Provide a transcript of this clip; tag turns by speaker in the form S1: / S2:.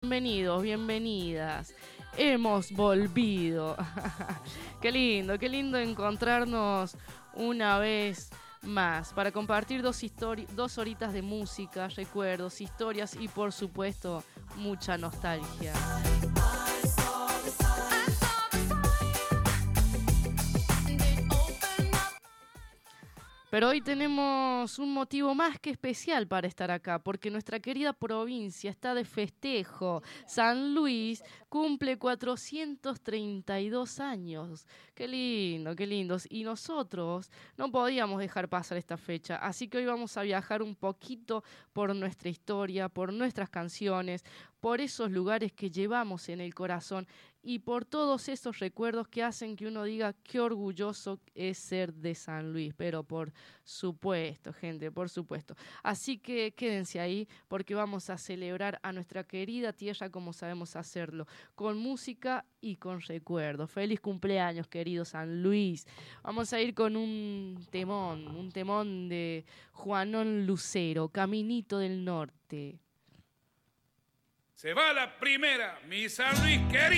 S1: bienvenidos, bienvenidas. Hemos volvido. Qué lindo encontrarnos una vez más para compartir dos horitas de música, recuerdos, historias y por supuesto mucha nostalgia. Pero hoy tenemos un motivo más que especial para estar acá, porque nuestra querida provincia está de festejo. San Luis cumple 432 años. Qué lindo, qué lindos. Y nosotros no podíamos dejar pasar esta fecha, así que hoy vamos a viajar un poquito por nuestra historia, por nuestras canciones, por esos lugares que llevamos en el corazón y por todos esos recuerdos que hacen que uno diga qué orgulloso es ser de San Luis. Pero por supuesto, gente, por supuesto. Así que quédense ahí porque vamos a celebrar a nuestra querida tierra como sabemos hacerlo, con música y con recuerdos. Feliz cumpleaños, querido San Luis. Vamos a ir con un temón de Juanón Lucero, Caminito del Norte.
S2: Se va la primera, mi San Luis querido.